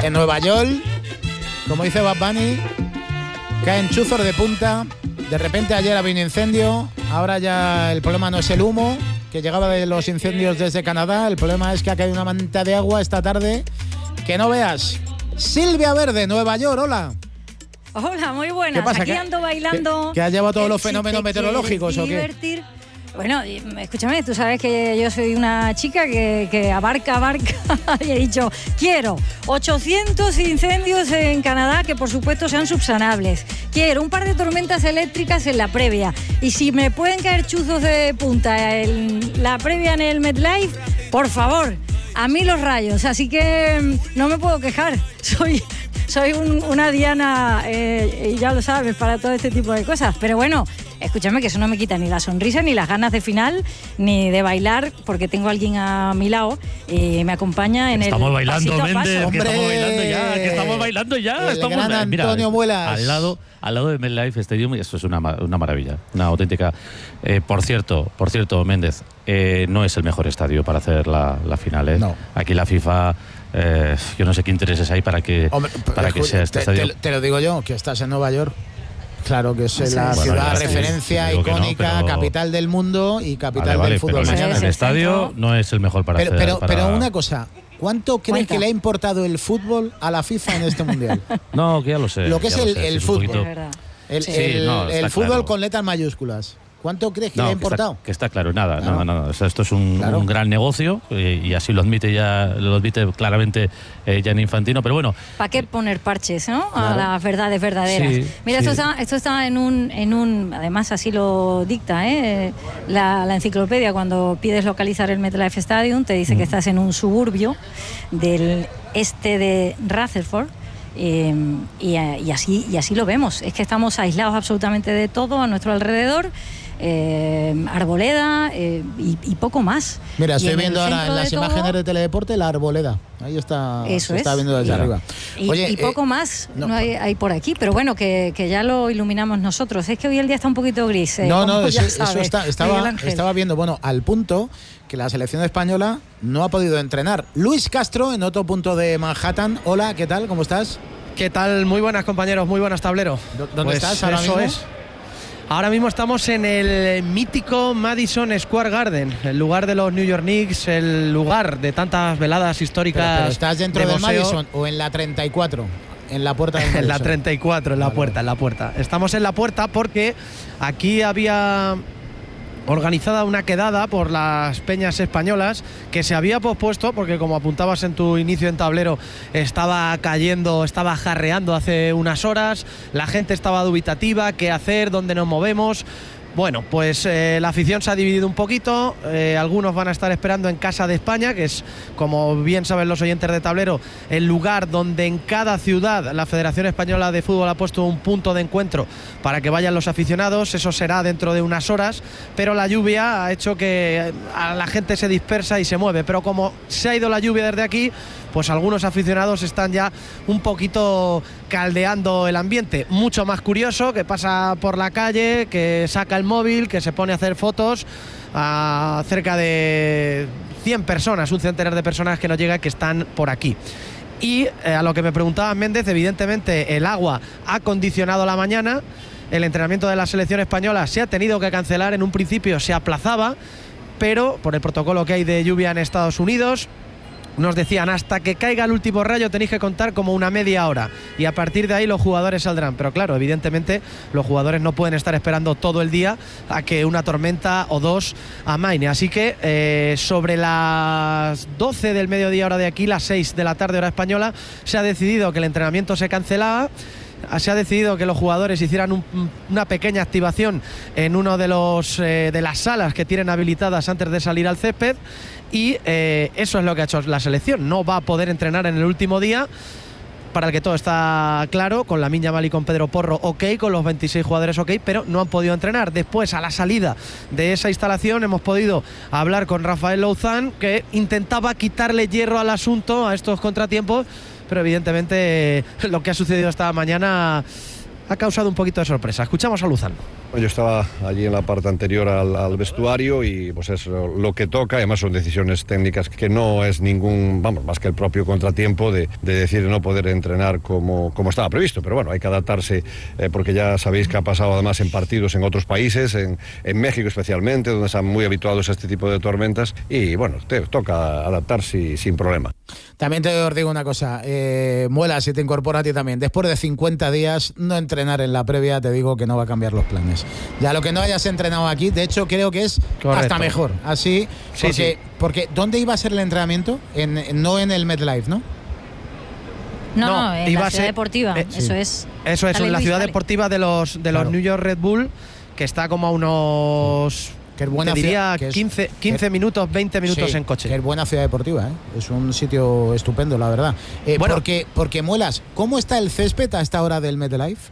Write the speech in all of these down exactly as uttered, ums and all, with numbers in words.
En Nueva York, como dice Bad Bunny, caen chuzos de punta. De repente ayer había un incendio, ahora ya el problema no es el humo que llegaba de los incendios desde Canadá, el problema es que ha caído una manta de agua esta tarde que no veas. Silvia Verde, Nueva York, hola. Hola, muy buenas. ¿Qué pasa? Aquí ¿Que, ando bailando. ¿Que, que has llevado todos los si fenómenos meteorológicos o qué? Divertir. Bueno, escúchame, tú sabes que yo soy una chica que, que abarca, abarca, y he dicho, quiero ochocientos incendios en Canadá que por supuesto sean subsanables. Quiero un par de tormentas eléctricas en la previa. Y si me pueden caer chuzos de punta en la previa en el MetLife, por favor, a mí los rayos. Así que no me puedo quejar, soy... Soy un, una diana, eh, y ya lo sabes, para todo este tipo de cosas. Pero bueno, escúchame, que eso no me quita ni la sonrisa, ni las ganas de final, ni de bailar, porque tengo a alguien a mi lado y me acompaña en estamos el bailando, pasito a Méndez, paso. Que estamos bailando ya, que estamos bailando ya. El estamos gran mira, Antonio Muelas. Al lado, al lado de MetLife Stadium, esto es una, una maravilla, una auténtica. Eh, por cierto, por cierto, Méndez, eh, no es el mejor estadio para hacer la, la final. ¿eh? No. Aquí la FIFA... Eh, yo no sé qué intereses hay para que, Hombre, para que sea este te, estadio. Te, te lo digo yo, que estás en Nueva York. Claro que es Sí, la sí, ciudad sí, referencia sí, icónica, no, pero... capital del mundo y capital vale, vale, del fútbol pero mañana. el estadio no es el mejor para pero, hacer. pero, para... pero una cosa, ¿cuánto crees Cuenta. que le ha importado el fútbol a la FIFA en este mundial? No, que ya lo sé. Lo que es ya el, sé, el es un fútbol. poquito... Es verdad. El, Sí. el, Sí, no, el está fútbol claro. con letras mayúsculas. ¿Cuánto crees que No, le ha que importado? está, que está claro, nada, Claro. no, no, no. O sea, esto es un, Claro. un gran negocio eh, y así lo admite ya, lo admite claramente eh, Gianni Infantino, pero bueno. ¿Para qué poner parches, no? Claro. A las verdades verdaderas. Sí, Mira, sí. esto está, esto está en un, en un, además así lo dicta, ¿eh? la, la enciclopedia, cuando pides localizar el MetLife Stadium, te dice mm. que estás en un suburbio del este de Rutherford. Eh, y, y, así, y así lo vemos, es que estamos aislados absolutamente de todo a nuestro alrededor, eh, arboleda eh, y, y poco más. Mira, Y estoy en viendo el ahora centro en las de todo, imágenes de Teledeporte la arboleda, ahí está, eso se es. está viendo desde y, arriba. Y, Oye, y poco eh, más no, no hay, hay por aquí, pero bueno, que, que ya lo iluminamos nosotros. Es que hoy el día está un poquito gris. Eh, No, no, como eso, ya eso sabes, está, Miguel estaba, Ángel. estaba viendo, bueno, al punto que la selección española no ha podido entrenar. Luis Castro, en otro punto de Manhattan. Hola, ¿qué tal? ¿Cómo estás? ¿Qué tal? Muy buenas, compañeros, muy buenas, tablero. ¿Dónde Pues estás ahora eso mismo? es. Ahora mismo estamos en el mítico Madison Square Garden, el lugar de los New York Knicks, el lugar de tantas veladas históricas. Pero, pero ¿estás dentro de del boxeo. Madison o en la treinta y cuatro? En la puerta del Madison. En la treinta y cuatro, en la Vale. puerta, en la puerta. Estamos en la puerta porque aquí había organizada una quedada por las peñas españolas que se había pospuesto porque, como apuntabas en tu inicio en tablero, estaba cayendo, estaba jarreando hace unas horas, la gente estaba dubitativa, qué hacer, dónde nos movemos. Bueno, pues eh, la afición se ha dividido un poquito, eh, algunos van a estar esperando en Casa de España, que es, como bien saben los oyentes de tablero, el lugar donde en cada ciudad la Federación Española de Fútbol ha puesto un punto de encuentro para que vayan los aficionados. Eso será dentro de unas horas, pero la lluvia ha hecho que a la gente se dispersa y se mueve, pero como se ha ido la lluvia desde aquí, pues algunos aficionados están ya un poquito caldeando el ambiente. Mucho más curioso, que pasa por la calle, que saca el móvil, que se pone a hacer fotos a cerca de cien personas, un centenar de personas que nos llega, que están por aquí. Y eh, a lo que me preguntaba Méndez, evidentemente el agua ha condicionado la mañana, el entrenamiento de la selección española se ha tenido que cancelar, en un principio se aplazaba, pero por el protocolo que hay de lluvia en Estados Unidos, nos decían, hasta que caiga el último rayo tenéis que contar como una media hora y a partir de ahí los jugadores saldrán. Pero claro, evidentemente los jugadores no pueden estar esperando todo el día a que una tormenta o dos amaine. Así que eh, sobre las doce del mediodía hora de aquí, las seis de la tarde hora española, se ha decidido que el entrenamiento se cancelaba. Se ha decidido que los jugadores hicieran un, una pequeña activación en uno de los eh, de las salas que tienen habilitadas antes de salir al césped y eh, eso es lo que ha hecho la selección. No va a poder entrenar en el último día, para el que todo está claro, con Lamine Yamal y con Pedro Porro ok, con los veintiséis jugadores ok, pero no han podido entrenar. Después, a la salida de esa instalación, hemos podido hablar con Rafael Louzán, que intentaba quitarle hierro al asunto, a estos contratiempos, pero evidentemente lo que ha sucedido esta mañana ha causado un poquito de sorpresa. Escuchamos a Luzán. Yo estaba allí en la parte anterior al, al vestuario y pues es lo que toca. Además son decisiones técnicas que no es ningún, vamos, más que el propio contratiempo de, de decir no poder entrenar como, como estaba previsto. Pero bueno, hay que adaptarse eh, porque ya sabéis que ha pasado además en partidos en otros países, en, en México especialmente, donde están muy habituados a este tipo de tormentas y bueno, te toca adaptarse sin problema. También te os digo una cosa, eh, Muela, si te incorpora a ti también, después de cincuenta días no entrenar en la previa, te digo que no va a cambiar los planes. Ya lo que no hayas entrenado aquí, de hecho creo que es Correcto. hasta mejor, así, sí, porque, sí. porque ¿dónde iba a ser el entrenamiento? En, no en el MetLife, ¿no? No, no, en la ciudad deportiva, eh, eso sí. es. Eso es, en la ciudad deportiva de los, de los claro. New York Red Bull, que está como a unos... Que es buena te diría ciudad, quince, quince minutos, veinte minutos sí, en coche. Que es buena ciudad deportiva, ¿eh? Es un sitio estupendo, la verdad. Eh, bueno, porque, porque Muelas, ¿cómo está el césped a esta hora del MetLife?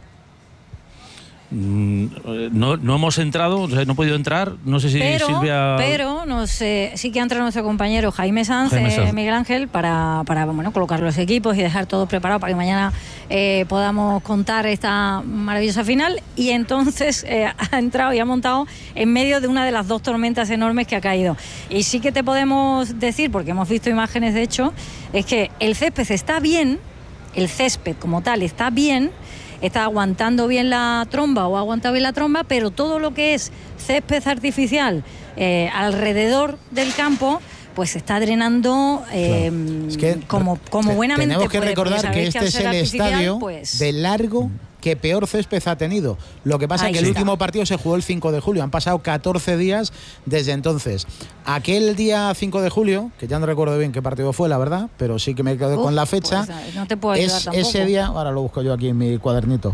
No, no hemos entrado, o sea, no he podido entrar, no sé si pero, Silvia... Pero no sé, sí que ha entrado nuestro compañero Jaime Sanz, Jaime Sanz. Eh, Miguel Ángel, para, para bueno, colocar los equipos y dejar todo preparado para que mañana eh, podamos contar esta maravillosa final. Y entonces eh, ha entrado y ha montado en medio de una de las dos tormentas enormes que ha caído. Y sí que te podemos decir, porque hemos visto imágenes de hecho, es que el césped está bien, el césped como tal está bien, está aguantando bien la tromba o ha aguantado bien la tromba, pero todo lo que es césped artificial eh, alrededor del campo, pues se está drenando eh, claro. es que como, como buenamente tenemos que puede, recordar que este que es el estadio pues... de largo que peor césped ha tenido. Lo que pasa es que el último partido se jugó el cinco de julio. Han pasado catorce días desde entonces. Aquel día cinco de julio, que ya no recuerdo bien qué partido fue, la verdad, pero sí que me quedé uh, con la fecha. Pues, no te puedo ayudar es tampoco. Ese día, ahora lo busco yo aquí en mi cuadernito.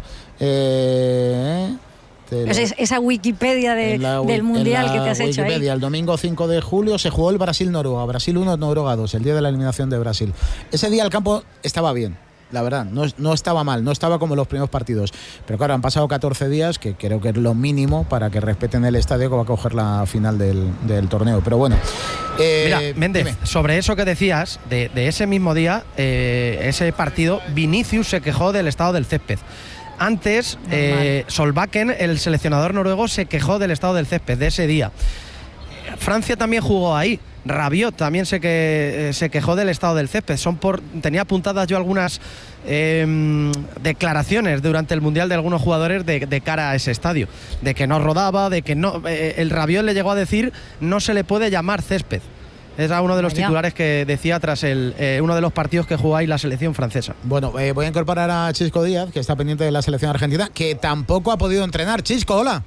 Eh... Esa, esa Wikipedia de, la, del Mundial que te has Wikipedia, hecho ahí. El domingo cinco de julio se jugó el Brasil-Noruega. Brasil uno, Noruega dos, el día de la eliminación de Brasil. Ese día el campo estaba bien. La verdad, no, no estaba mal, no estaba como los primeros partidos. Pero claro, han pasado catorce días, que creo que es lo mínimo para que respeten el estadio que va a coger la final del, del torneo. Pero bueno. Eh, Mira, Méndez, dime. Sobre eso que decías, de, de ese mismo día, eh, ese partido, Vinicius se quejó del estado del césped. Antes, eh, Solbakken, el seleccionador noruego, se quejó del estado del césped de ese día. Francia también jugó ahí. Rabiot también se, que, eh, se quejó del estado del césped. Son por, tenía apuntadas yo algunas eh, declaraciones durante el Mundial de algunos jugadores de, de cara a ese estadio. De que no rodaba, de que no... Eh, el Rabiot le llegó a decir no se le puede llamar césped. Era uno de los titulares que decía tras el, eh, uno de los partidos que jugó ahí la selección francesa. Bueno, eh, voy a incorporar a Chisco Díaz, que está pendiente de la selección argentina, que tampoco ha podido entrenar. Chisco, hola.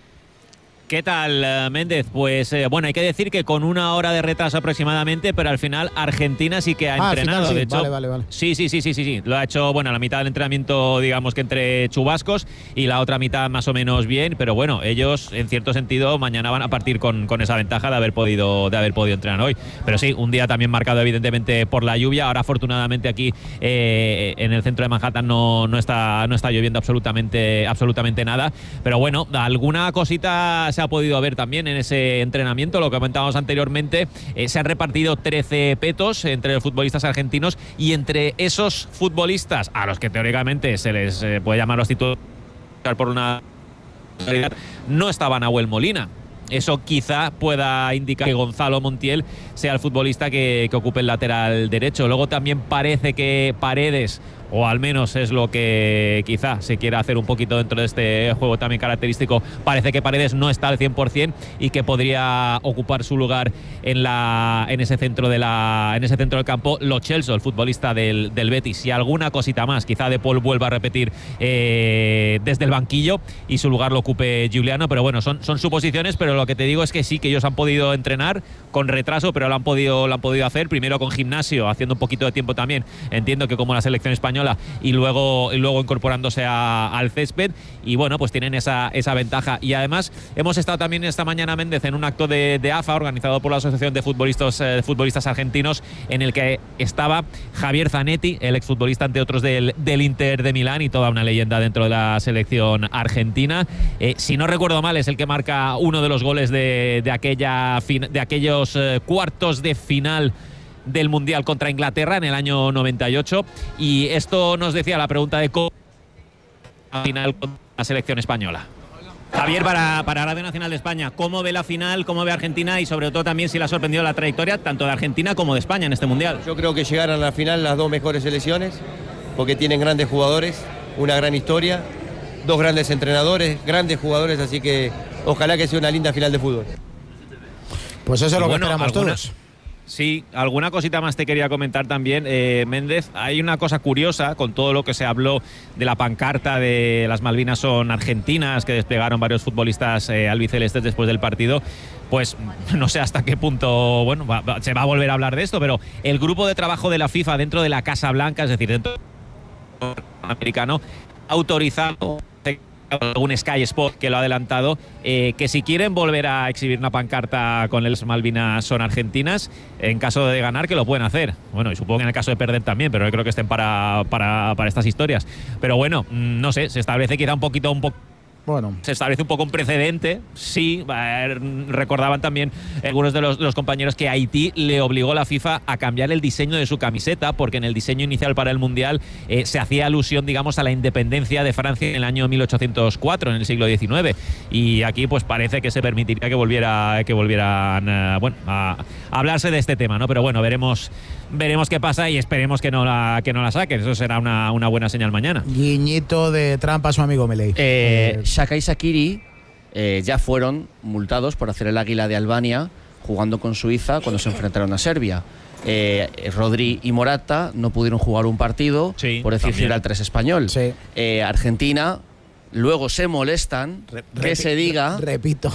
¿Qué tal, Méndez? Pues eh, bueno, hay que decir que con una hora de retraso aproximadamente, pero al final Argentina sí que ha ah, entrenado. Final, sí. De hecho, vale, vale, vale. Sí, sí, sí, sí, sí, sí. Lo ha hecho, bueno, la mitad del entrenamiento, digamos que entre chubascos, y la otra mitad más o menos bien, pero bueno, ellos, en cierto sentido, mañana van a partir con, con esa ventaja de haber podido, de haber podido entrenar hoy. Pero sí, un día también marcado evidentemente por la lluvia. Ahora, afortunadamente, aquí eh, en el centro de Manhattan no, no está, no está lloviendo absolutamente, absolutamente nada. Pero bueno, alguna cosita se ha podido ver también en ese entrenamiento, lo que comentábamos anteriormente. Eh, se han repartido trece petos entre los futbolistas argentinos, y entre esos futbolistas a los que teóricamente se les eh, puede llamar los titulares por una no estaba Nahuel Molina. Eso quizá pueda indicar que Gonzalo Montiel sea el futbolista que, que ocupe el lateral derecho. Luego también parece que Paredes, o al menos es lo que quizá se quiera hacer un poquito dentro de este juego también característico, parece que Paredes no está al cien por cien y que podría ocupar su lugar en la en ese centro de la en ese centro del campo Lo Celso, el futbolista del, del Betis. Y alguna cosita más, quizá De Paul vuelva a repetir eh, desde el banquillo y su lugar lo ocupe Giuliano, pero bueno, son, son suposiciones. Pero lo que te digo es que sí, que ellos han podido entrenar con retraso, pero lo han podido, lo han podido hacer, primero con gimnasio, haciendo un poquito de tiempo también, entiendo que como la selección española, y luego, y luego incorporándose a, al césped. Y bueno, pues tienen esa, esa ventaja. Y además hemos estado también esta mañana, Méndez, en un acto de, de A F A organizado por la Asociación de Futbolistas, eh, Futbolistas Argentinos, en el que estaba Javier Zanetti, el exfutbolista, entre otros, del, del Inter de Milán y toda una leyenda dentro de la selección argentina. Eh, si no recuerdo mal, es el que marca uno de los goles de, de, aquella, de aquellos eh, cuartos de final del Mundial contra Inglaterra en el año noventa y ocho. Y esto nos decía la pregunta de cómo final con la selección española. Javier, para, para Radio Nacional de España, ¿cómo ve la final, cómo ve Argentina y sobre todo también si le ha sorprendido la trayectoria tanto de Argentina como de España en este Mundial? Yo creo que llegaron a la final las dos mejores selecciones porque tienen grandes jugadores, una gran historia, dos grandes entrenadores, grandes jugadores, así que ojalá que sea una linda final de fútbol. Pues eso es lo bueno, que esperamos alguna, todos. Sí, alguna cosita más te quería comentar también, eh, Méndez. Hay una cosa curiosa con todo lo que se habló de la pancarta de las Malvinas son argentinas que desplegaron varios futbolistas eh, albicelestes después del partido. Pues no sé hasta qué punto, bueno, va, va, se va a volver a hablar de esto, pero el grupo de trabajo de la FIFA dentro de la Casa Blanca, es decir, dentro del americano, ha autorizado algún Sky Sport que lo ha adelantado, eh, que si quieren volver a exhibir una pancarta con las Malvinas son argentinas, en caso de ganar que lo pueden hacer. Bueno, y supongo que en el caso de perder también, pero no creo que estén para, para, para estas historias. Pero bueno, no sé, se establece quizá un poquito, un poco Bueno. Se establece un poco un precedente. Sí, eh, recordaban también algunos de los, de los compañeros que Haití le obligó a la FIFA a cambiar el diseño de su camiseta porque en el diseño inicial para el Mundial eh, se hacía alusión, digamos, a la independencia de Francia en el año mil ochocientos cuatro, en el siglo diecinueve. Y aquí pues parece que se permitiría que volviera que volvieran eh, bueno, a, a hablarse de este tema, ¿no? Pero bueno, veremos veremos qué pasa y esperemos que no la, que no la saquen. Eso será una, una buena señal mañana. Guiñito de trampa a su amigo Melei. Eh, eh, Shaka y Shaqiri eh, ya fueron multados por hacer el águila de Albania jugando con Suiza cuando se enfrentaron a Serbia. Eh, Rodri y Morata no pudieron jugar un partido sí, por decir Gibraltar es español. Sí. Eh, Argentina luego se molestan Re que se diga repito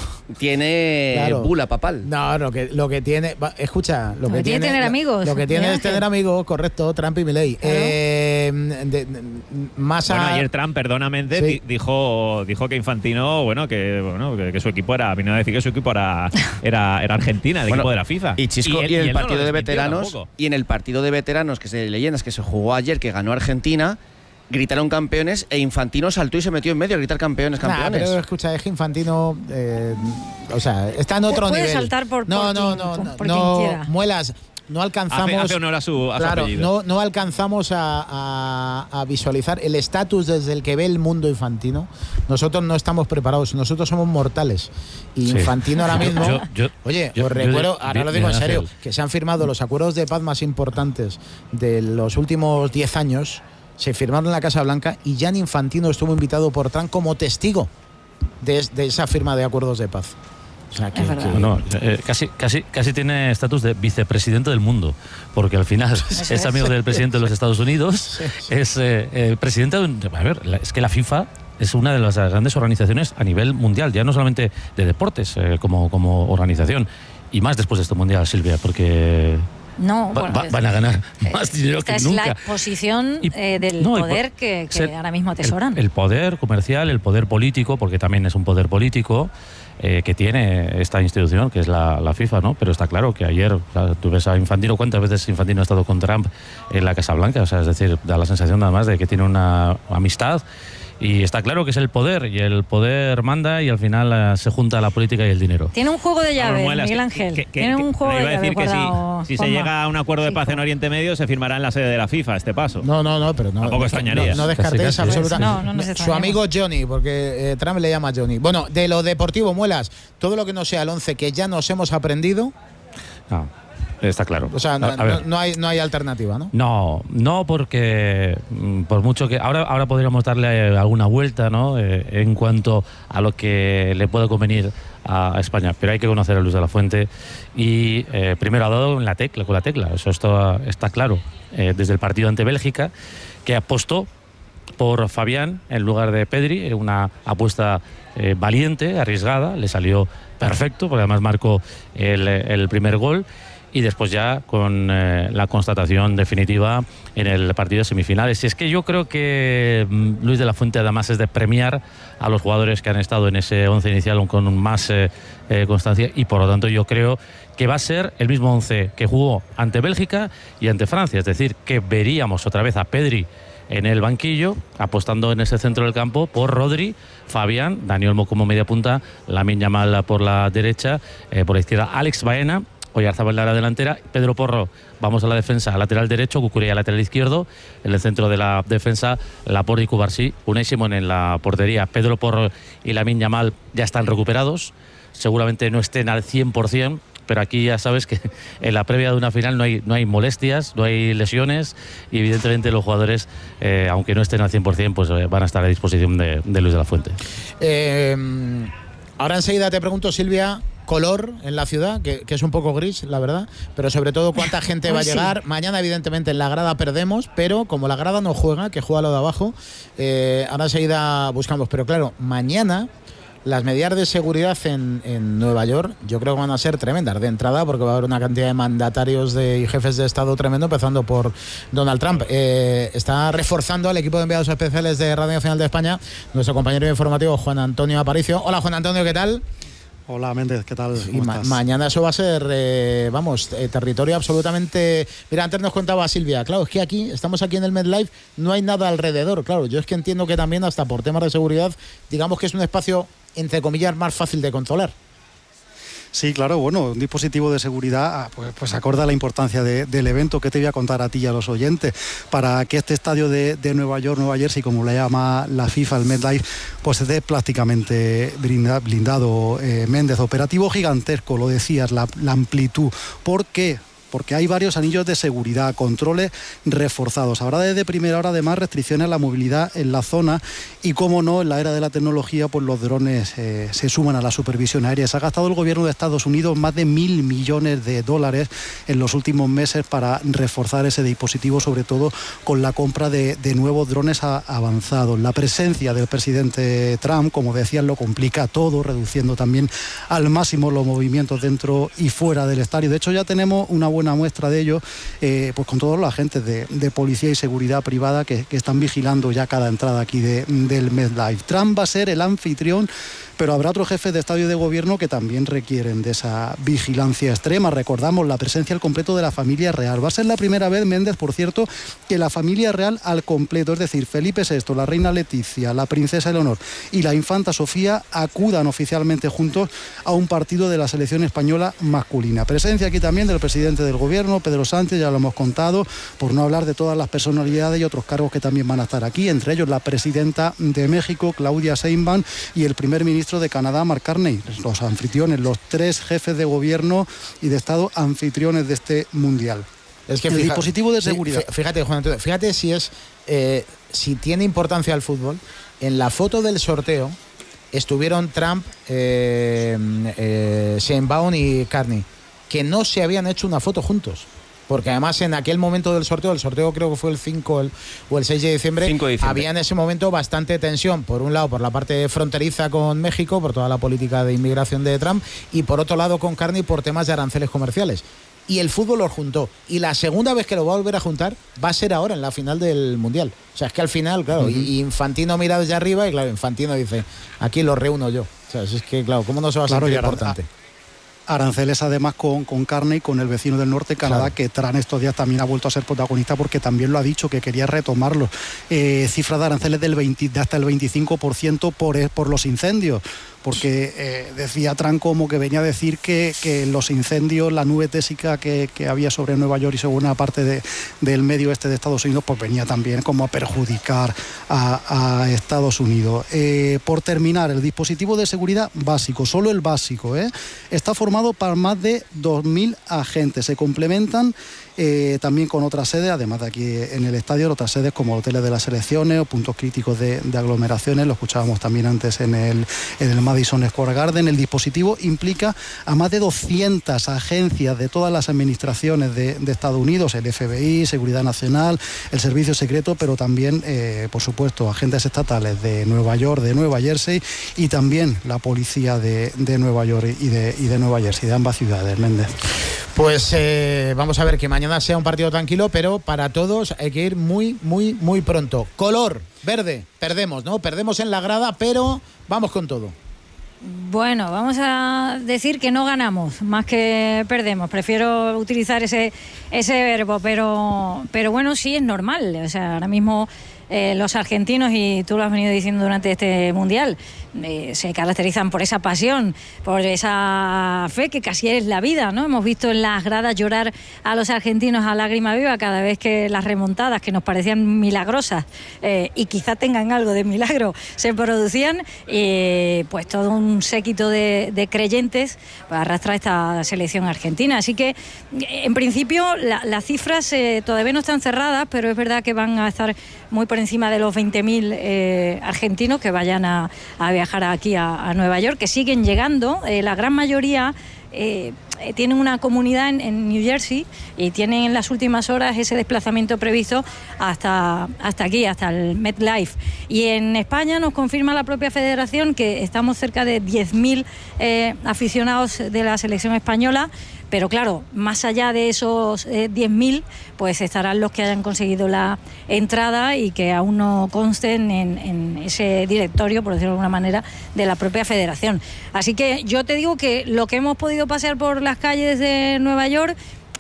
tiene claro. bula papal. No, lo que lo que tiene, va, escucha, lo, lo que, que tiene tener lo, amigos. Lo que tiene es tener amigos, correcto, Trump y Milei. Claro. Eh, de, de, más bueno, a... ayer Trump, perdona Méndez, sí. dijo dijo que Infantino, bueno, que bueno, que, que su equipo era, vino a decir que su equipo era era, era Argentina, el bueno, equipo de la FIFA. Y Chisco, y, él, y en el y partido no de veteranos tampoco. y en el partido de veteranos que se de leyendas que se jugó ayer que ganó Argentina, gritaron campeones e Infantino saltó y se metió en medio a gritar campeones, campeones. Nah, pero escucha, es que Infantino, eh, o sea, está en otro puede nivel. saltar por, no, por no, quien, no, por, no, por no, quien quiera. Muelas, no alcanzamos. Hace, hace honor a su, a claro, su apellido. no, no alcanzamos a, a, a visualizar el estatus desde el que ve el mundo Infantino. Nosotros no estamos preparados, nosotros somos mortales. Y sí. Infantino ahora mismo. Yo, yo, oye, yo, os recuerdo, yo, ahora yo, lo digo en Miguel serio, Ángel. que se han firmado los acuerdos de paz más importantes de los últimos diez años. Se firmaron en la Casa Blanca y Gianni Infantino estuvo invitado por Trump como testigo de, de esa firma de acuerdos de paz. O sea, que, Es verdad. que No, eh, casi, casi, casi tiene estatus de vicepresidente del mundo, porque al final es, es. amigo del presidente de los Estados Unidos, Sí, sí. es eh, el presidente de un, a ver, la- es que la FIFA es una de las grandes organizaciones a nivel mundial, ya no solamente de deportes eh, como, como organización, y más después de este mundial, Silvia, porque No, va- bueno, va- es- van a ganar eh, más dinero esta que es nunca. la exposición Y- eh, del no, y poder po- que, que ser- ahora mismo atesoran. El, el poder comercial, el poder político, porque también es un poder político eh, que tiene esta institución, que es la, la FIFA, ¿no? Pero está claro que ayer, o sea, tú ves a Infantino, ¿cuántas veces Infantino ha estado con Trump en la Casa Blanca? O sea, es decir, da la sensación nada más de que tiene una amistad. Y está claro que es el poder, y el poder manda, y al final eh, se junta la política y el dinero. Tiene un juego de Vamos, llaves, Muelas, Miguel que- Ángel. que- que- Tiene un que- juego le de iba a llaves decir que guardado. si, si se Juanma. llega a un acuerdo de Sí, paz en Juan. Oriente Medio, se firmará en la sede de la FIFA este paso. No, no, no, pero no. Tampoco no, extrañaría. No, no descartéis Casi, casi. absolutamente. No, no nos Su extrañamos. amigo Johnny, porque eh, Trump le llama Johnny. Bueno, de lo deportivo, Muelas, todo lo que no sea el once que ya nos hemos aprendido, No, está claro. o sea, A- no, a ver. no- no hay, no hay alternativa, ¿no? No, no porque mm, por mucho que ahora ahora podríamos darle alguna vuelta, ¿no? Eh, en cuanto a lo que le puede convenir a, a España, pero hay que conocer a Luis de la Fuente y eh, primero ha dado en la tecla con la tecla, eso está, está claro eh, desde el partido ante Bélgica, que apostó por Fabián en lugar de Pedri, una apuesta eh, valiente, arriesgada, le salió perfecto, porque además marcó el, el primer gol, y después ya con eh, la constatación definitiva en el partido de semifinales. Y es que yo creo que mm, Luis de la Fuente además es de premiar a los jugadores que han estado en ese once inicial con más eh, eh, constancia, y por lo tanto yo creo que va a ser el mismo once que jugó ante Bélgica y ante Francia, es decir, que veríamos otra vez a Pedri en el banquillo, apostando en ese centro del campo por Rodri, Fabián, Dani Olmo como media punta, Lamine Yamal por la derecha, eh, por la izquierda Alex Baena Oyarzabal en la delantera, Pedro Porro, vamos a la defensa, lateral derecho, Cucurella lateral izquierdo, en el centro de la defensa, Laporte y Cubarsí, Unai Simón en la portería, Pedro Porro y Lamine Yamal ya están recuperados, seguramente no estén al cien por ciento, pero aquí ya sabes que en la previa de una final no hay, no hay molestias, no hay lesiones y evidentemente los jugadores, eh, aunque no estén al cien por ciento, pues eh, van a estar a disposición de, de Luis de la Fuente. Eh, ahora enseguida te pregunto, Silvia, color en la ciudad, que, que es un poco gris, la verdad, pero sobre todo cuánta gente va a llegar. Sí. Mañana, evidentemente, en la grada perdemos, pero como la grada no juega, que juega lo de abajo, eh, ahora enseguida buscamos. Pero claro, mañana las medidas de seguridad en, en Nueva York yo creo que van a ser tremendas de entrada, porque va a haber una cantidad de mandatarios de, y jefes de Estado tremendo, empezando por Donald Trump. Eh, está reforzando al equipo de enviados especiales de Radio Nacional de España nuestro compañero informativo Juan Antonio Aparicio. Hola Juan Antonio, ¿qué tal? Hola Méndez, ¿qué tal? ¿Cómo y ma- estás? Mañana eso va a ser, eh, vamos, eh, territorio absolutamente... Mira, antes nos contaba Silvia, claro, es que aquí, estamos aquí en el MetLife, no hay nada alrededor, claro, yo es que entiendo que también hasta por temas de seguridad, digamos que es un espacio, entre comillas, más fácil de controlar. Sí, claro, bueno, un dispositivo de seguridad pues, pues acorde a la importancia de, del evento que te voy a contar a ti y a los oyentes, para que este estadio de, de Nueva York, Nueva Jersey, como le llama la FIFA, el MetLife, pues esté prácticamente blindado. eh, Méndez, operativo gigantesco, lo decías, la, la amplitud. ¿Por qué? Porque hay varios anillos de seguridad, controles reforzados. Habrá desde primera hora además restricciones a la movilidad en la zona y, como no, en la era de la tecnología, pues los drones eh, se suman a la supervisión aérea. Se ha gastado el gobierno de Estados Unidos más de mil millones de dólares en los últimos meses para reforzar ese dispositivo, sobre todo con la compra de, de nuevos drones a, avanzados. La presencia del presidente Trump, como decían, lo complica todo, reduciendo también al máximo los movimientos dentro y fuera del estadio. De hecho, ya tenemos una buena muestra de ello, eh, pues con todos los agentes de, de policía y seguridad privada que, que están vigilando ya cada entrada aquí de, del MetLife. Trump va a ser el anfitrión, pero habrá otros jefes de Estado y de Gobierno que también requieren de esa vigilancia extrema. Recordamos la presencia al completo de la familia real. Va a ser la primera vez, Méndez, por cierto, que la familia real al completo, es decir, Felipe sexto, la reina Leticia, la princesa Eleonor y la infanta Sofía, acudan oficialmente juntos a un partido de la selección española masculina. Presencia aquí también del presidente del Gobierno, Pedro Sánchez, ya lo hemos contado, por no hablar de todas las personalidades y otros cargos que también van a estar aquí, entre ellos la presidenta de México, Claudia Sheinbaum, y el primer ministro de Canadá, Mark Carney, los anfitriones, los tres jefes de gobierno y de Estado anfitriones de este mundial. Es que el fija, dispositivo de seguridad. Fíjate, Juan Antonio, fíjate si es eh, si tiene importancia el fútbol. En la foto del sorteo estuvieron Trump, eh, eh, Sheinbaum y Carney, que no se habían hecho una foto juntos. Porque además en aquel momento del sorteo, el sorteo creo que fue el cinco el, o el seis de diciembre, cinco de diciembre, había en ese momento bastante tensión, por un lado por la parte fronteriza con México, por toda la política de inmigración de Trump, y por otro lado con Carney por temas de aranceles comerciales. Y el fútbol los juntó. Y la segunda vez que lo va a volver a juntar va a ser ahora, en la final del Mundial. O sea, es que al final, claro, uh-huh. y Infantino mira desde arriba y claro, Infantino dice, aquí los reúno yo. O sea, es que, claro, ¿cómo no se va a sentir claro, importante? Aranceles además con, con Carney, con el vecino del norte, Canadá, claro, que Trump estos días también ha vuelto a ser protagonista porque también lo ha dicho, que quería retomarlo. Eh, cifra de aranceles del veinte, de hasta el veinticinco por ciento por, por los incendios. Porque eh, decía Trump como que venía a decir que, que los incendios, la nube tésica que, que había sobre Nueva York y sobre una parte de, del medio este de Estados Unidos, pues venía también como a perjudicar a, a Estados Unidos. Eh, por terminar, el dispositivo de seguridad básico, solo el básico, ¿eh? está formado por más de dos mil agentes. Se complementan Eh, también con otras sedes, además de aquí en el estadio, otras sedes como hoteles de las selecciones o puntos críticos de, de aglomeraciones. Lo escuchábamos también antes en el, en el Madison Square Garden. El dispositivo implica a más de doscientas agencias de todas las administraciones de, de Estados Unidos, el F B I, Seguridad Nacional, el Servicio Secreto, pero también, eh, por supuesto, agentes estatales de Nueva York, de Nueva Jersey, y también la policía de, de Nueva York y de, y de Nueva Jersey, de ambas ciudades, Méndez. Pues eh, vamos a ver que mañana sea un partido tranquilo, pero para todos hay que ir muy, muy, muy pronto. Color verde, perdemos, ¿no? Perdemos en la grada, pero vamos con todo. Bueno, vamos a decir que no ganamos, más que perdemos. Prefiero utilizar ese, ese verbo, pero, pero bueno, sí es normal. O sea, ahora mismo eh, los argentinos, y tú lo has venido diciendo durante este Mundial, eh, se caracterizan por esa pasión, por esa fe que casi es la vida, ¿no? Hemos visto en las gradas llorar a los argentinos a lágrima viva cada vez que las remontadas, que nos parecían milagrosas, eh, y quizá tengan algo de milagro, se producían, eh, pues todo un séquito de, de creyentes pues, arrastra esta selección argentina. Así que, en principio, la, las cifras eh, todavía no están cerradas, pero es verdad que van a estar muy por encima de los veinte mil eh, argentinos que vayan a, a viajar aquí a, a Nueva York, que siguen llegando. Eh, la gran mayoría eh, tienen una comunidad en, en New Jersey y tienen en las últimas horas ese desplazamiento previsto hasta, hasta aquí, hasta el MetLife. Y en España nos confirma la propia federación que estamos cerca de diez mil eh, aficionados de la selección española. Pero claro, más allá de esos eh, diez mil, pues estarán los que hayan conseguido la entrada y que aún no consten en, en ese directorio, por decirlo de alguna manera, de la propia federación. Así que yo te digo que lo que hemos podido pasear por las calles de Nueva York,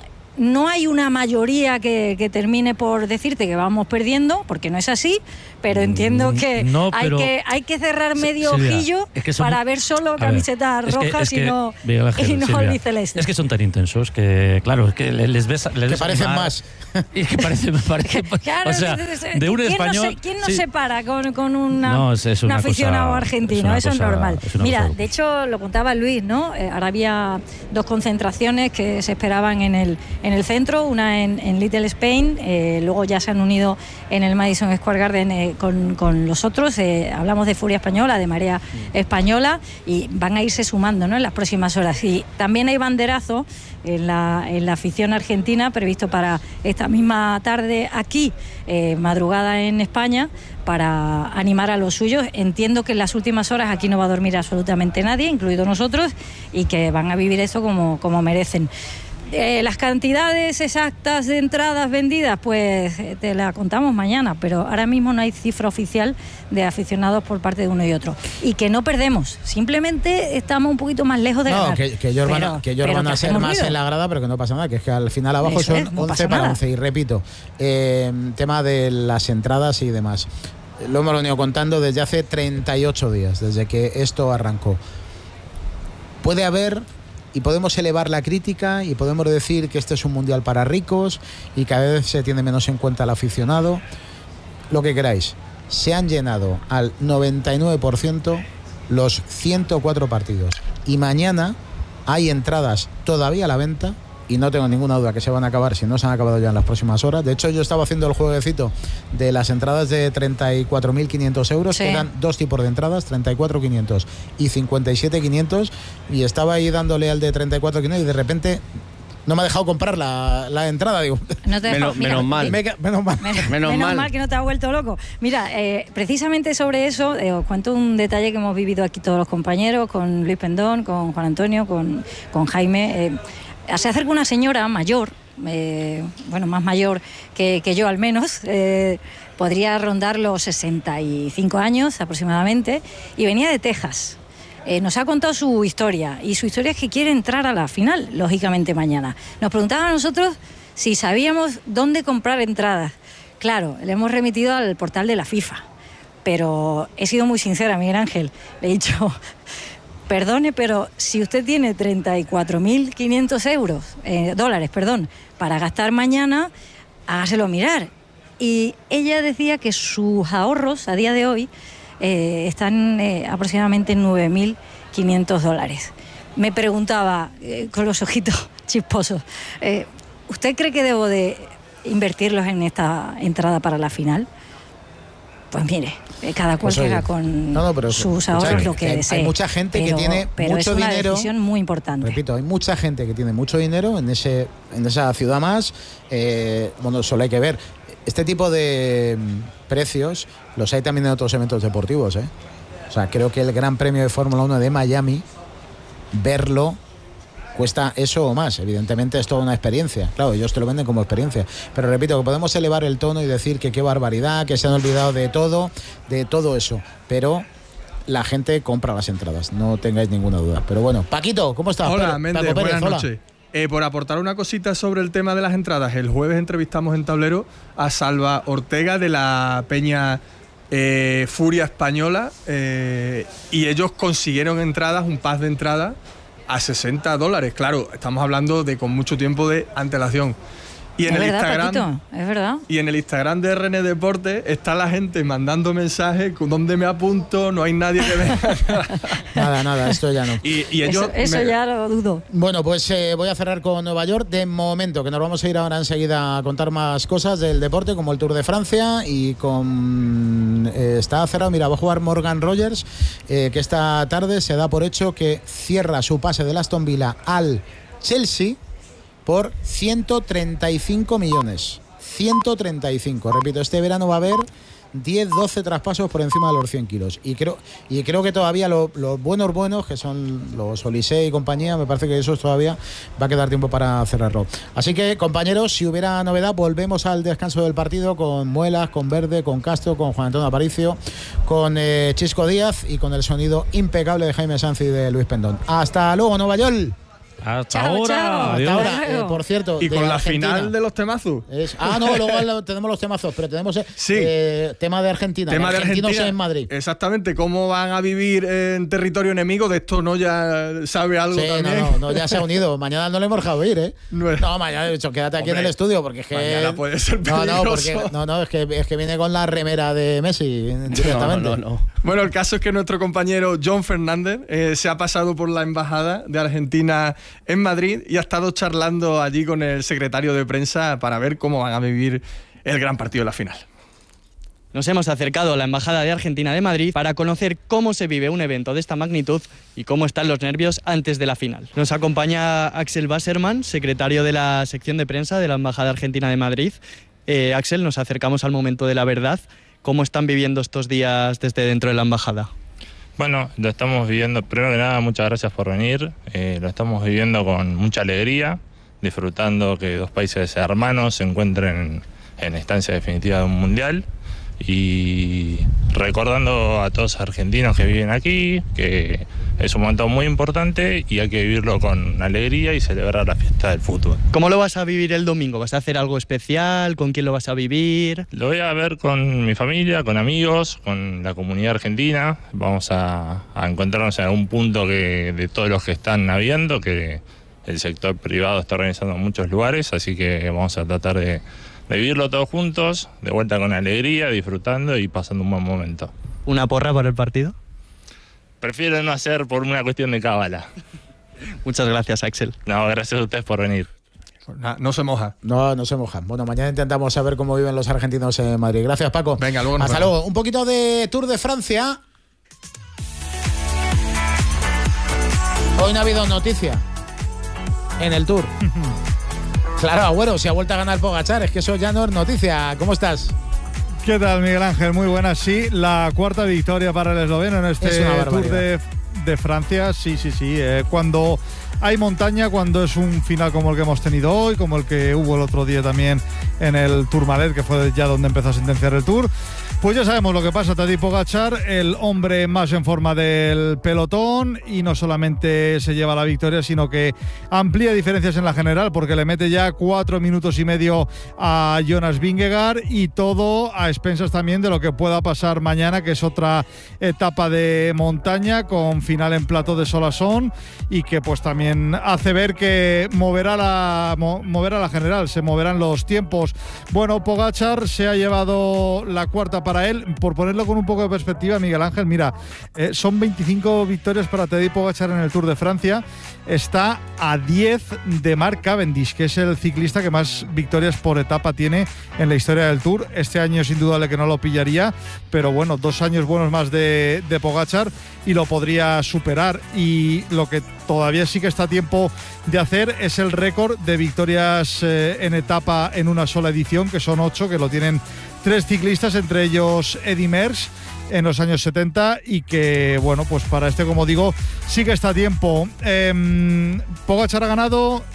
no hay una mayoría que, que termine por decirte que vamos perdiendo, porque no es así, pero entiendo que, no, pero hay, que hay que cerrar medio Silvia, ojillo es que son, para ver solo camisetas ver, rojas es que, es y no, que, Miguel Ángel, y no Silvia, albicelestes. Es que son tan intensos que, claro, es que les ves... Les que ves parecen animar, más. Y que parece, me parece... Claro, o sea, de un ¿quién español... No se, ¿Quién no sí. se para con, con una, no, es, es un una aficionado cosa, argentino? es Eso cosa, es normal. Es Mira, cosa. de hecho, lo contaba Luis, ¿no? Eh, ahora había dos concentraciones que se esperaban en el, en el centro, una en, en Little Spain, eh, luego ya se han unido en el Madison Square Garden eh, con, con los otros. Eh, hablamos de Furia Española, de Marea Española, y van a irse sumando, ¿no?, en las próximas horas. Y también hay banderazo en la, en la afición argentina previsto para esta misma tarde aquí, eh, madrugada en España, para animar a los suyos. Entiendo que en las últimas horas aquí no va a dormir absolutamente nadie, incluido nosotros, y que van a vivir eso como, como merecen. Eh, las cantidades exactas de entradas vendidas, pues eh, te la contamos mañana, pero ahora mismo no hay cifra oficial de aficionados por parte de uno y otro. Y que no perdemos, simplemente estamos un poquito más lejos de no, ganar. que, que ellos van, pero, a, que ellos van a ser más ruido en la grada, pero que no pasa nada, que es que al final abajo Eso son es, no once pasa para nada. once. Y repito, eh, tema de las entradas y demás, lo hemos venido contando desde hace treinta y ocho días, desde que esto arrancó. Puede haber... Y podemos elevar la crítica y podemos decir que este es un mundial para ricos y cada vez se tiene menos en cuenta al aficionado, lo que queráis. Se han llenado al noventa y nueve por ciento los ciento cuatro partidos y mañana hay entradas todavía a la venta y no tengo ninguna duda que se van a acabar, si no se han acabado ya en las próximas horas. De hecho, yo estaba haciendo el jueguecito de las entradas de treinta y cuatro mil quinientos euros, sí. que eran dos tipos de entradas, treinta y cuatro mil quinientos y cincuenta y siete mil quinientos, y estaba ahí dándole al de treinta y cuatro mil quinientos y de repente no me ha dejado comprar la, la entrada, digo. No te menos, mira, menos mal. Me, menos mal. Menos, Menos menos mal. mal que no te ha vuelto loco. Mira, eh, precisamente sobre eso, eh, os cuento un detalle que hemos vivido aquí todos los compañeros, con Luis Pendón, con Juan Antonio, con, con Jaime. Eh, se acerca una señora mayor, eh, bueno, más mayor que, que yo al menos, eh, podría rondar los sesenta y cinco años aproximadamente, y venía de Texas. Eh, nos ha contado su historia, y su historia es que quiere entrar a la final, lógicamente mañana. Nos preguntaba a nosotros si sabíamos dónde comprar entradas. Claro, le hemos remitido al portal de la FIFA, pero he sido muy sincera, Miguel Ángel. Le he dicho, perdone, pero si usted tiene treinta y cuatro mil quinientos euros, eh, dólares, perdón, para gastar mañana, hágaselo mirar. Y ella decía que sus ahorros a día de hoy eh, están eh, aproximadamente en nueve mil quinientos dólares. Me preguntaba, eh, con los ojitos chisposos, eh, ¿usted cree que debo de invertirlos en esta entrada para la final? Pues mire, cada cual Pues oye, haga con no, no, pero, sus o ahorros sea, lo que que hay, desee. hay mucha gente pero, que tiene pero mucho es una dinero. decisión muy importante. Repito, hay mucha gente que tiene mucho dinero en ese en esa ciudad más. Eh, bueno, solo hay que ver. Este tipo de mm, precios los hay también en otros eventos deportivos, ¿eh? O sea, creo que el Gran Premio de Fórmula uno de Miami, verlo cuesta eso o más. Evidentemente es toda una experiencia. Claro, ellos te lo venden como experiencia. Pero repito, que podemos elevar el tono y decir que qué barbaridad, que se han olvidado de todo, de todo eso. Pero la gente compra las entradas, no tengáis ninguna duda. Pero bueno, Paquito, ¿cómo estás? Hola, Paco Méndez, Pérez, buenas hola. noches. Eh, por aportar una cosita sobre el tema de las entradas, el jueves entrevistamos en Tablero a Salva Ortega de la peña eh, Furia Española eh, y ellos consiguieron entradas, un pack de entradas a sesenta dólares. Claro, estamos hablando de con mucho tiempo de antelación. Y en es el verdad, Instagram, Paquito, es verdad. Y en el Instagram de R N Deportes está la gente mandando mensajes con dónde me apunto, no hay nadie que venga. Nada, nada, esto ya no. Y, y ellos eso eso me... ya lo dudo. Bueno, pues eh, voy a cerrar con Nueva York de momento, que nos vamos a ir ahora enseguida a contar más cosas del deporte, como el Tour de Francia, y con eh, está cerrado, mira, va a jugar Morgan Rogers, eh, que esta tarde se da por hecho que cierra su pase del Aston Villa al Chelsea por ciento treinta y cinco millones. ciento treinta y cinco. Repito, este verano va a haber diez, doce traspasos por encima de los cien kilos. Y creo, y creo que todavía lo, los buenos buenos, que son los Olise y compañía, me parece que esos todavía va a quedar tiempo para cerrarlo. Así que, compañeros, si hubiera novedad, volvemos al descanso del partido con Muelas, con Verde, con Castro, con Juan Antonio Aparicio, con eh, Chisco Díaz y con el sonido impecable de Jaime Sanz y de Luis Pendón. Hasta luego, Nueva York. Hasta Chao, ahora. chao. Hasta ahora, eh, por cierto. Y de con la Argentina. final de los temazos. Es, ah, no, luego lo- tenemos los temazos, pero tenemos eh, Sí. eh, tema de Argentina. Tema de Argentinos Argentina. en Madrid. Exactamente, cómo van a vivir en territorio enemigo, de esto no ya sabe algo Sí, también. no, no, no, ya se ha unido. Mañana no le hemos dejado ir, ¿eh? No es- No, mañana he dicho, quédate aquí Hombre, en el estudio, porque es que. mañana puede ser No, no, peligroso. porque, no, no, es que, es que viene con la remera de Messi directamente. No, no, no, no. Bueno, el caso es que nuestro compañero John Fernández eh, se ha pasado por la embajada de Argentina en Madrid y ha estado charlando allí con el secretario de prensa para ver cómo van a vivir el gran partido de la final. Nos hemos acercado a la Embajada de Argentina de Madrid para conocer cómo se vive un evento de esta magnitud y cómo están los nervios antes de la final. Nos acompaña Axel Wasserman, secretario de la sección de prensa de la Embajada Argentina de Madrid. Eh, Axel, nos acercamos al momento de la verdad. ¿Cómo están viviendo estos días desde dentro de la Embajada? Bueno, lo estamos viviendo, primero que nada, muchas gracias por venir. Eh, lo estamos viviendo con mucha alegría, disfrutando que dos países hermanos se encuentren en la instancia definitiva de un mundial y recordando a todos los argentinos que viven aquí que es un momento muy importante y hay que vivirlo con alegría y celebrar la fiesta del fútbol. ¿Cómo lo vas a vivir el domingo? ¿Vas a hacer algo especial? ¿Con quién lo vas a vivir? Lo voy a ver con mi familia, con amigos, con la comunidad argentina. Vamos a, a encontrarnos en algún punto que, de todos los que están habiendo, que el sector privado está organizando en muchos lugares, así que vamos a tratar de, de vivirlo todos juntos, de vuelta con alegría, disfrutando y pasando un buen momento. ¿Una porra para el partido? Prefiero no hacer por una cuestión de cábala. Muchas gracias, Axel. No, gracias a ustedes por venir. Pues nada, no se moja. No, no se mojan. Bueno, mañana intentamos saber cómo viven los argentinos en Madrid. Gracias, Paco. Venga, luego nos Hasta vemos. luego. Un poquito de Tour de Francia. Hoy no ha habido noticia en el Tour. Claro, Agüero, si ha vuelto a ganar Pogačar, es que eso ya no es noticia. ¿Cómo estás? ¿Qué tal, Miguel Ángel? Muy buenas. Sí, la cuarta victoria para el esloveno en este Es una Tour barbaridad. de, de Francia. Sí, sí, sí. Eh, cuando hay montaña, cuando es un final como el que hemos tenido hoy, como el que hubo el otro día también en el Tourmalet, que fue ya donde empezó a sentenciar el Tour. Pues ya sabemos lo que pasa. Tadej Pogačar, el hombre más en forma del pelotón, y no solamente se lleva la victoria, sino que amplía diferencias en la general, porque le mete ya cuatro minutos y medio a Jonas Vingegaard, y todo a expensas también de lo que pueda pasar mañana, que es otra etapa de montaña con final en Plató de Solasson, y que pues también hace ver que moverá la, mo- moverá la general, se moverán los tiempos. Bueno, Pogačar se ha llevado la cuarta para él. Por ponerlo con un poco de perspectiva, Miguel Ángel, mira, eh, son veinticinco victorias para Tadej Pogačar en el Tour de Francia. Está a diez de Mark Cavendish, que es el ciclista que más victorias por etapa tiene en la historia del Tour. Este año es indudable que no lo pillaría, pero bueno, dos años buenos más de, de Pogačar y lo podría superar. Y lo que todavía sí que está a tiempo de hacer es el récord de victorias eh, en etapa en una sola edición, que son ocho, que lo tienen tres ciclistas, entre ellos Eddy Merckx en los años setenta, y que, bueno, pues para este, como digo, sí que está a tiempo. Eh, Pogačar ha ganado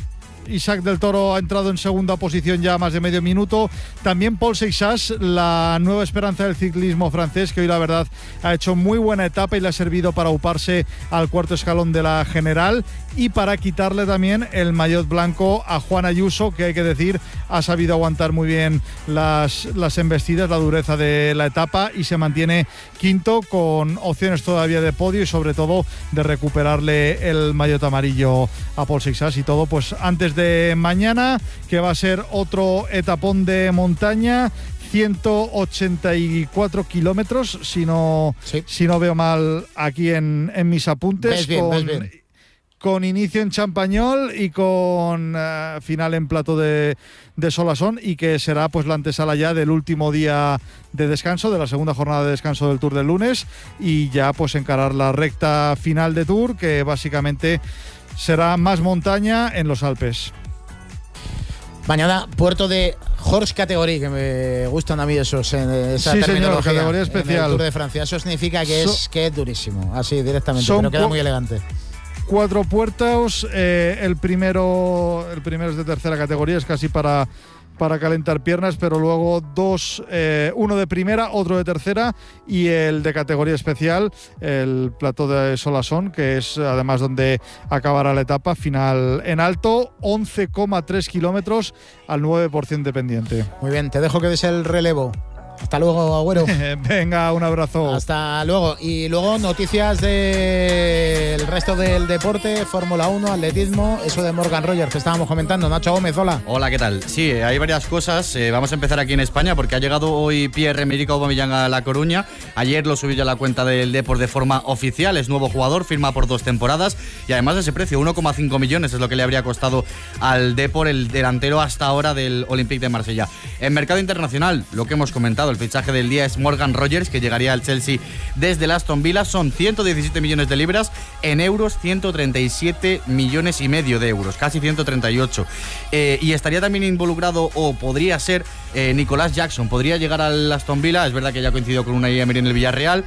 Isaac del Toro ha entrado en segunda posición ya más de medio minuto. También Paul Seixas, la nueva esperanza del ciclismo francés, que hoy la verdad ha hecho muy buena etapa y le ha servido para uparse al cuarto escalón de la general y para quitarle también el maillot blanco a Juan Ayuso, que hay que decir ha sabido aguantar muy bien las, las embestidas, la dureza de la etapa, y se mantiene quinto con opciones todavía de podio y sobre todo de recuperarle el maillot amarillo a Paul Seixas. Y todo pues antes de mañana, que va a ser otro etapón de montaña, ciento ochenta y cuatro kilómetros, si no, sí. si no veo mal aquí en, en mis apuntes. Ves bien, con, ves bien. Con inicio en Champañol y con uh, final en Plato de, de Solasson, y que será pues la antesala ya del último día de descanso, de la segunda jornada de descanso del Tour del lunes, y ya pues encarar la recta final de Tour, que básicamente será más montaña en los Alpes. Mañana, puerto de Horse Category, que me gustan a mí esos, esa sí, terminología, señor, categoría especial. en el Tour de Francia. Eso significa que, so, es, que es durísimo, así directamente, pero queda muy elegante. Cuatro puertos, eh, el primero el primero es de tercera categoría, es casi para, para calentar piernas, pero luego dos, eh, uno de primera, otro de tercera, y el de categoría especial, el Plateau de Solasson, que es además donde acabará la etapa final en alto, once coma tres kilómetros al nueve por ciento de pendiente. Muy bien, te dejo que des el relevo. Hasta luego, Agüero. Venga, un abrazo. Hasta luego. Y luego noticias del resto del deporte, Fórmula uno, atletismo, eso de Morgan Rogers que estábamos comentando. Nacho Gómez, hola. Hola, ¿qué tal? Sí, hay varias cosas. Eh, vamos a empezar aquí en España porque ha llegado hoy Pierre-Emerick Aubameyang a La Coruña. Ayer lo subió ya a la cuenta del Depor de forma oficial. Es nuevo jugador, firma por dos temporadas y además de ese precio, uno coma cinco millones es lo que le habría costado al Depor el delantero hasta ahora del Olympique de Marsella. En mercado internacional, lo que hemos comentado, el fichaje del día es Morgan Rogers, que llegaría al Chelsea desde el Aston Villa. Son ciento diecisiete millones de libras, en euros ciento treinta y siete millones y medio de euros, casi ciento treinta y ocho. Eh, y estaría también involucrado, o podría ser, eh, Nicolás Jackson. Podría llegar al Aston Villa, es verdad que ya coincidió con Unai Emery en el Villarreal.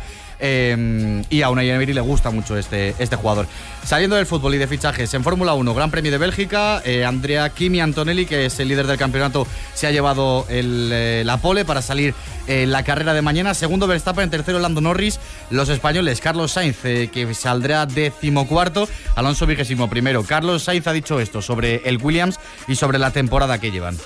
Eh, y a Unai Emery le gusta mucho este, este jugador. Saliendo del fútbol y de fichajes, en Fórmula uno, Gran Premio de Bélgica, eh, Andrea Kimi Antonelli, que es el líder del campeonato, se ha llevado el, eh, la pole para salir en eh, la carrera de mañana. Segundo Verstappen, en tercero Lando Norris. Los españoles, Carlos Sainz, eh, que saldrá decimocuarto, Alonso vigésimo primero. Carlos Sainz ha dicho esto sobre el Williams y sobre la temporada que llevan.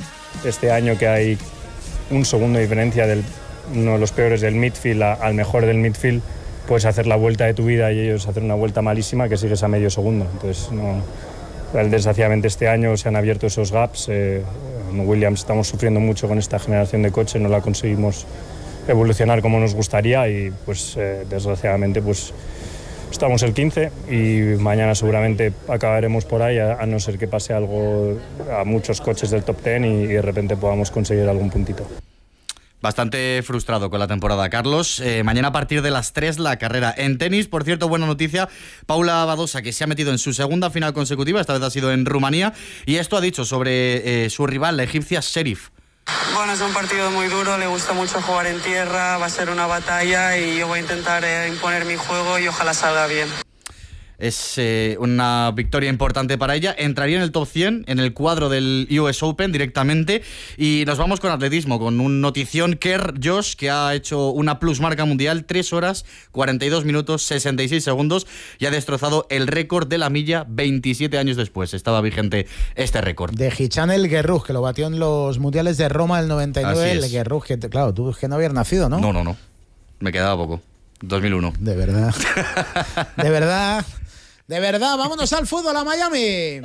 Este año que hay un segundo de diferencia del uno de los peores del midfield a, al mejor del midfield, puedes hacer la vuelta de tu vida y ellos hacer una vuelta malísima que sigues a medio segundo. Entonces, no, desgraciadamente este año se han abierto esos gaps. Eh, en Williams estamos sufriendo mucho con esta generación de coches, no la conseguimos evolucionar como nos gustaría y pues eh, desgraciadamente pues estamos el quince y mañana seguramente acabaremos por ahí, a, a no ser que pase algo a muchos coches del top diez y, y de repente podamos conseguir algún puntito. Bastante frustrado con la temporada, Carlos. Eh, mañana a partir de las tres la carrera. En tenis, por cierto, buena noticia, Paula Badosa, que se ha metido en su segunda final consecutiva, esta vez ha sido en Rumanía, y esto ha dicho sobre eh, su rival, la egipcia Sheriff. Bueno, es un partido muy duro, le gusta mucho jugar en tierra, va a ser una batalla y yo voy a intentar eh, imponer mi juego y ojalá salga bien. Es eh, una victoria importante para ella. Entraría en el top cien, en el cuadro del U S Open directamente. Y nos vamos con atletismo, con un notición. Kerr Josh, que ha hecho una plusmarca mundial, tres horas, cuarenta y dos minutos, sesenta y seis segundos, y ha destrozado el récord de la milla veintisiete años después. Estaba vigente este récord. De Hichan el Guerrouj, que lo batió en los mundiales de Roma del noventa y nueve. El Guerrouj, que claro, tú es que no habías nacido, ¿no? No, no, no. Me quedaba poco. dos mil uno. De verdad. De verdad. De verdad, vámonos al fútbol, a Miami.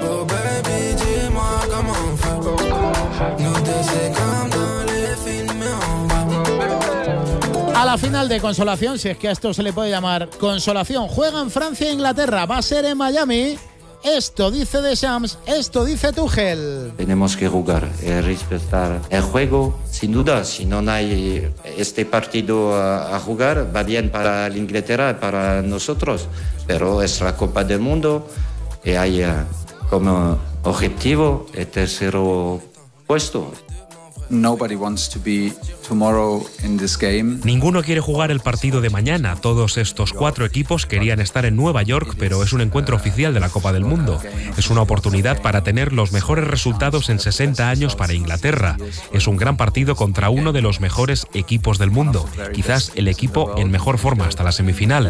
A la final de consolación, si es que a esto se le puede llamar consolación, juegan Francia e Inglaterra, va a ser en Miami. Esto dice Deschamps, esto dice Tuchel. Tenemos que jugar, eh, respetar el juego, sin duda. Si no hay este partido a, a jugar, va bien para la Inglaterra, para nosotros. Pero es la Copa del Mundo y hay uh, como objetivo el tercero puesto. Nobody wants to be tomorrow in this game. Ninguno quiere jugar el partido de mañana. Todos estos cuatro equipos querían estar en Nueva York, pero es un encuentro oficial de la Copa del Mundo. Es una oportunidad para tener los mejores resultados en sesenta años para Inglaterra. Es un gran partido contra uno de los mejores equipos del mundo, quizás el equipo en mejor forma hasta la semifinal.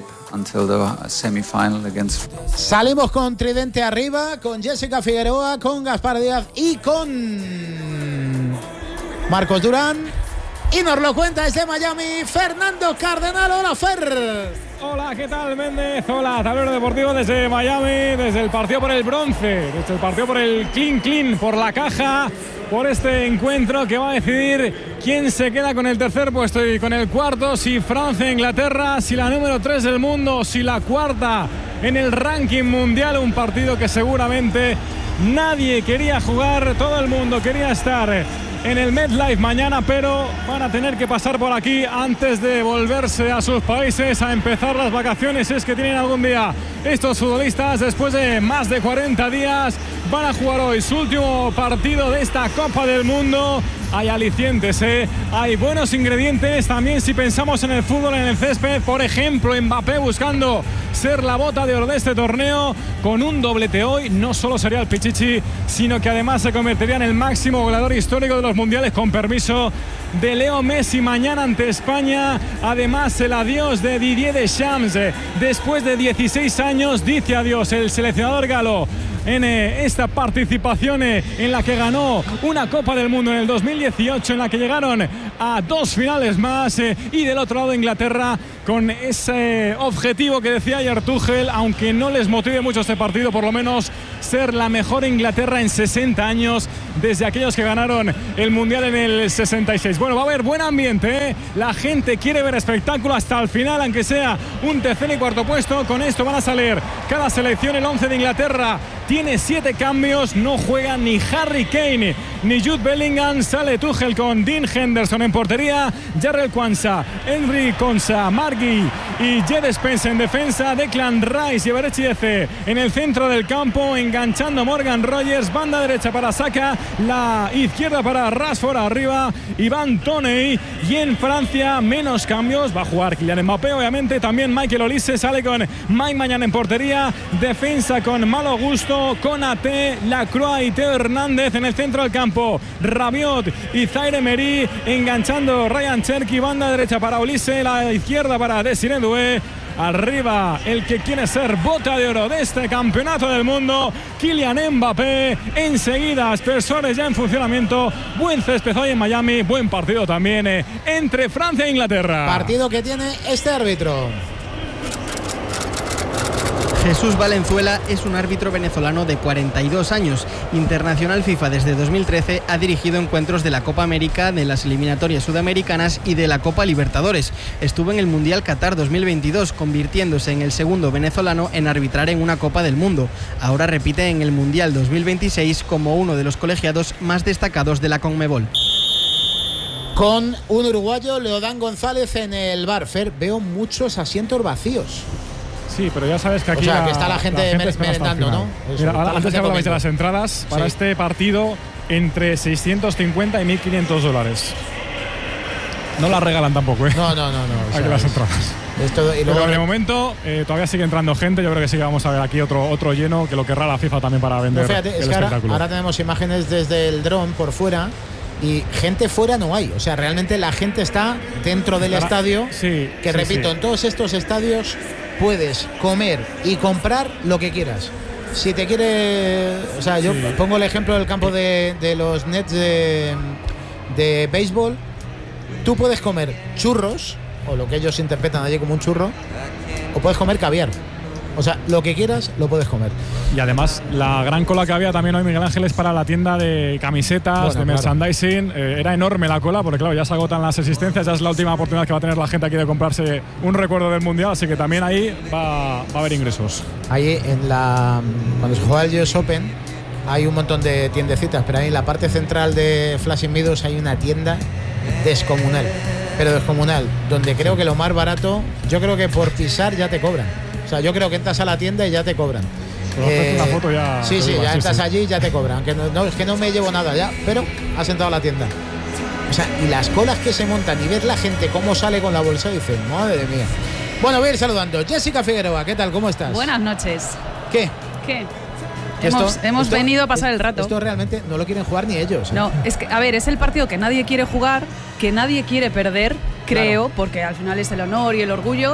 Salimos con tridente arriba, con Jessica Figueroa, con Gaspar Díaz y con Marcos Durán. Y nos lo cuenta desde Miami Fernando Cardenal. Hola, Fer. Hola, ¿qué tal, Méndez? Hola, Tablero Deportivo desde Miami, desde el partido por el bronce, desde el partido por el clean clean, por la caja, por este encuentro que va a decidir quién se queda con el tercer puesto y con el cuarto, si Francia e Inglaterra, si la número tres del mundo, si la cuarta en el ranking mundial. Un partido que seguramente nadie quería jugar, todo el mundo quería estar en el MetLife mañana, pero van a tener que pasar por aquí antes de volverse a sus países a empezar las vacaciones. Es que tienen algún día estos futbolistas, después de más de cuarenta días, van a jugar hoy su último partido de esta Copa del Mundo. Hay alicientes, ¿eh? Hay buenos ingredientes también si pensamos en el fútbol, en el césped. Por ejemplo, Mbappé buscando ser la bota de oro de este torneo con un doblete hoy. No solo sería el Pichichi, sino que además se convertiría en el máximo goleador histórico de los mundiales, con permiso de Leo Messi mañana ante España. Además, el adiós de Didier Deschamps. Después de dieciséis años dice adiós el seleccionador galo en eh, esta participación eh, en la que ganó una Copa del Mundo en el dos mil dieciocho, en la que llegaron a dos finales más, eh, y del otro lado Inglaterra con ese objetivo que decía ayer Tuchel, aunque no les motive mucho este partido, por lo menos ser la mejor Inglaterra en sesenta años desde aquellos que ganaron el Mundial en el sesenta y seis. Bueno, va a haber buen ambiente, ¿eh? La gente quiere ver espectáculo hasta el final, aunque sea un tercer y cuarto puesto. Con esto van a salir cada selección. El once de Inglaterra tiene siete cambios, no juega ni Harry Kane ni Jude Bellingham. Sale Tuchel con Dean Henderson en portería, Jarrell Quansah, Henry Konsa, Margui y Jed Spence en defensa, Declan Rice y Eberechi Eze en el centro del campo, enganchando Morgan Rogers, banda derecha para Saka, la izquierda para Rashford, arriba Ivan Toney. Y en Francia menos cambios, va a jugar Kylian Mbappé obviamente, también Michael Olise, sale con Mike Mañana en portería, defensa con Malo Gusto, Konaté, Lacroix y Teo Hernández en el centro del campo, Rabiot y Zaire Emery, enganchando Ryan Cherki, banda derecha para Olise, la izquierda para Desiré Doué. Arriba el que quiere ser bota de oro de este campeonato del mundo, Kylian Mbappé. Enseguida aspersores ya en funcionamiento. Buen césped hoy en Miami, buen partido también eh, entre Francia e Inglaterra. Partido que tiene este árbitro. Jesús Valenzuela es un árbitro venezolano de cuarenta y dos años. Internacional FIFA desde dos mil trece, ha dirigido encuentros de la Copa América, de las eliminatorias sudamericanas y de la Copa Libertadores. Estuvo en el Mundial Qatar dos mil veintidós, convirtiéndose en el segundo venezolano en arbitrar en una Copa del Mundo. Ahora repite en el Mundial dos mil veintiséis como uno de los colegiados más destacados de la Conmebol. Con un uruguayo, Leodán González, en el bar. Fer, veo muchos asientos vacíos. Sí, pero ya sabes que aquí o sea, que está la gente, la gente merendando, ¿no? Eso, Mira, ahora, antes que hablabais de comiendo. las entradas, para Sí. este partido, entre seiscientos cincuenta y mil quinientos dólares. No las regalan tampoco, ¿eh? No, no, no. no Aquí o sea, las entradas. Esto, y luego Pero de momento eh, todavía sigue entrando gente. Yo creo que sí que vamos a ver aquí otro, otro lleno, que lo querrá la FIFA también para vender no, fíjate, el es que ahora, espectáculo. ahora tenemos imágenes desde el dron por fuera y gente fuera no hay. O sea, realmente la gente está dentro del Ahora, estadio. Sí, que sí, repito, sí. en todos estos estadios puedes comer y comprar lo que quieras. Si te quiere, o sea, yo Sí. pongo el ejemplo del campo de, de los Nets de, de béisbol. Tú puedes comer churros, o lo que ellos interpretan allí como un churro, o puedes comer caviar. O sea, lo que quieras lo puedes comer. Y además, la gran cola que había también hoy, Miguel Ángel, es para la tienda de camisetas, Bueno, de claro. merchandising. Eh, era enorme la cola, porque claro, ya se agotan las existencias, ya es la última oportunidad que va a tener la gente aquí de comprarse un recuerdo del Mundial, así que también ahí va, va a haber ingresos. Ahí en la cuando se juega el U S Open hay un montón de tiendecitas, pero ahí en la parte central de Flushing Meadows hay una tienda descomunal, pero descomunal, donde creo que lo más barato, yo creo que por pisar ya te cobran. O sea, yo creo que entras a la tienda y ya te cobran. Te vas a hacer una foto ya. Sí, sí, digo, ya sí, entras sí. allí y ya te cobran. Que no, no, es que no me llevo nada ya, pero has entrado a la tienda. O sea, y las colas que se montan y ver la gente cómo sale con la bolsa, dicen, madre mía. Bueno, voy a ir saludando. Jessica Figueroa, ¿qué tal? ¿Cómo estás? Buenas noches. ¿Qué? ¿Qué? Esto, hemos hemos esto, venido a pasar el rato. Esto realmente no lo quieren jugar ni ellos. ¿eh? No, es que, a ver, es el partido que nadie quiere jugar, que nadie quiere perder, creo, claro. Porque al final es el honor y el orgullo,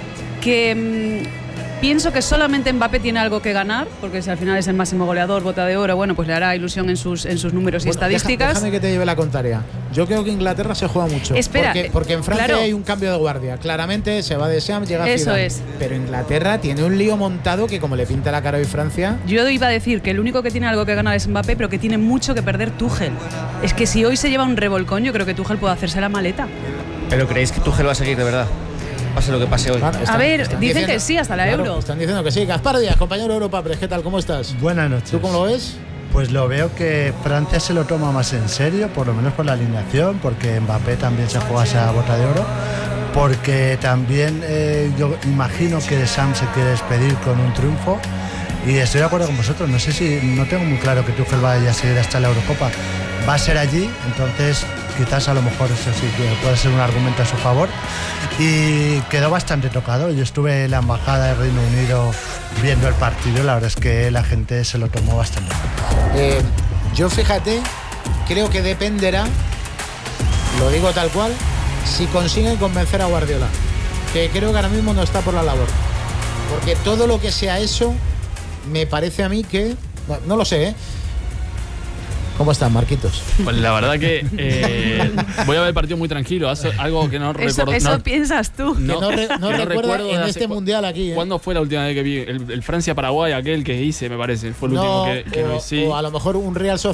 que mmm, pienso que solamente Mbappé tiene algo que ganar, porque si al final es el máximo goleador, bota de oro, bueno, pues le hará ilusión en sus, en sus números y bueno, estadísticas. Deja, déjame que te lleve la contraria. Yo creo que Inglaterra se juega mucho. Espera, porque, porque en Francia claro. hay un cambio de guardia. Claramente se va de Shams, llega a Eso Zidane. es. Pero Inglaterra tiene un lío montado que como le pinta la cara hoy Francia. Yo iba a decir que el único que tiene algo que ganar es Mbappé, pero que tiene mucho que perder Tuchel. Es que si hoy se lleva un revolcón, yo creo que Tuchel puede hacerse la maleta. ¿Pero creéis que Tuchel va a seguir de verdad? Pase lo que pase hoy. Claro, están, a ver, están dicen diciendo, que sí, hasta la claro, Euro. Están diciendo que sí. Gaspar Díaz, compañero de Europa Press, ¿qué tal? ¿Cómo estás? Buenas noches. ¿Tú cómo lo ves? Pues lo veo que Francia se lo toma más en serio, por lo menos por la alineación, porque Mbappé también se juega esa bota de oro, porque también eh, yo imagino que Sam se quiere despedir con un triunfo. Y estoy de acuerdo con vosotros, no sé si, no tengo muy claro que Tuchel vaya a seguir hasta la Eurocopa. Va a ser allí, entonces quizás a lo mejor eso sí que puede ser un argumento a su favor. Y quedó bastante tocado. Yo estuve en la embajada de Reino Unido viendo el partido y la verdad es que la gente se lo tomó bastante. Eh, yo fíjate, creo que dependerá, lo digo tal cual, si consiguen convencer a Guardiola, que creo que ahora mismo no está por la labor. Porque todo lo que sea eso, me parece a mí que... Bueno, no lo sé, ¿eh? ¿Cómo estás, Marquitos? Pues la verdad que eh, voy a ver el partido muy tranquilo. Algo que no recuerdo. Eso, eso no, piensas tú. No, que no, re, no, que no recuerdo en este hace, mundial aquí. ¿eh? ¿Cuándo fue la última vez que vi? El, el Francia-Paraguay, aquel que hice, me parece. Fue el no, último que, que o, vi. Sí. O a lo mejor un Real Sociedad